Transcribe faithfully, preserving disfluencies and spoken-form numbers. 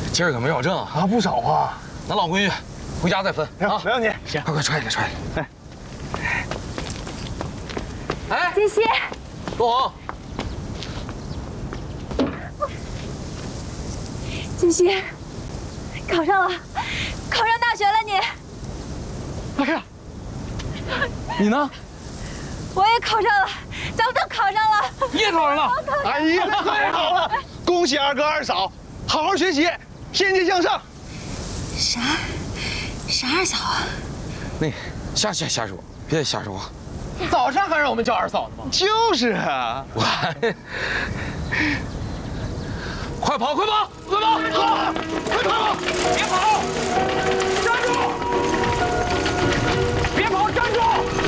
今儿可没少挣啊，不少啊。 咱老闺女，回家再分啊。 没问题。 行，快快揣起来，揣起来。哎，哎， 金熙， 陆红， 金熙，考上了，考上大学了你。 哎呀，你呢？ 我也考上了，咱们都考上了。 你也考上了？ 哎呀，太好了！恭喜二哥二嫂，好好学习，天天向上。 啥？啥二嫂啊？ 那瞎瞎瞎说，别瞎说话。 早上还让我们叫二嫂呢吗？ 就是啊。 我，快跑，快跑，快跑，跑，快跑！ 别跑，站住！别跑，站住！